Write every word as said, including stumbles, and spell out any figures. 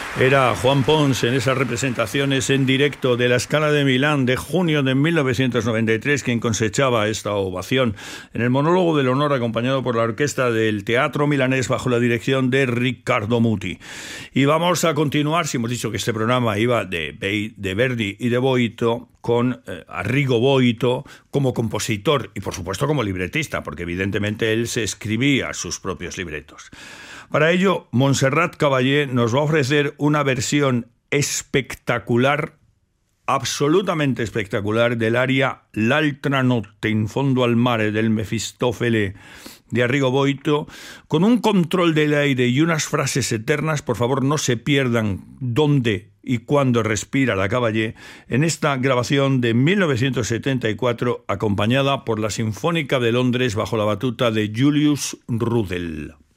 Era Juan Pons en esas representaciones en directo de la Scala de Milán de junio de mil novecientos noventa y tres quien cosechaba esta ovación en el monólogo del honor acompañado por la orquesta del Teatro Milanés bajo la dirección de Riccardo Muti. Y vamos a continuar, si hemos dicho que este programa iba de, de Verdi y de Boito, con eh, Arrigo Boito como compositor y por supuesto como libretista, porque evidentemente él se escribía sus propios libretos. Para ello, Montserrat Caballé nos va a ofrecer una versión espectacular, absolutamente espectacular, del aria L'altra notte in fondo al mare del Mefistófele de Arrigo Boito, con un control del aire y unas frases eternas. Por favor, no se pierdan dónde y cuándo respira la Caballé en esta grabación de mil novecientos setenta y cuatro, acompañada por la Sinfónica de Londres bajo la batuta de Julius Rudel.